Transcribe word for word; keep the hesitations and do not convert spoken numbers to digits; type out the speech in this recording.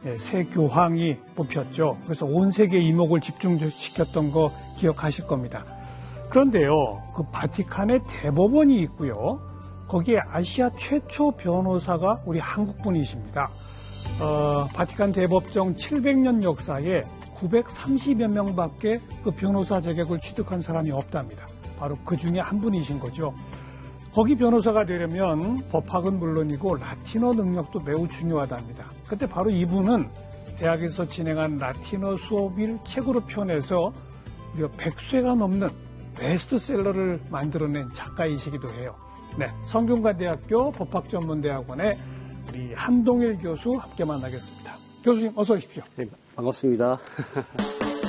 새 교황이 뽑혔죠. 그래서 온 세계 이목을 집중시켰던 거 기억하실 겁니다. 그런데요, 그 바티칸에 대법원이 있고요. 거기에 아시아 최초 변호사가 우리 한국분이십니다. 어, 바티칸 대법정 칠백 년 역사에 구백삼십여 명밖에 그 변호사 자격을 취득한 사람이 없답니다. 바로 그 중에 한 분이신 거죠. 거기 변호사가 되려면 법학은 물론이고 라틴어 능력도 매우 중요하답니다. 그때 바로 이분은 대학에서 진행한 라틴어 수업을 책으로 표현해서 무려 백 쇄가 넘는 베스트셀러를 만들어낸 작가이시기도 해요. 네, 성균관대학교 법학전문대학원의 우리 한동일 교수 함께 만나겠습니다. 교수님 어서 오십시오. 네, 반갑습니다.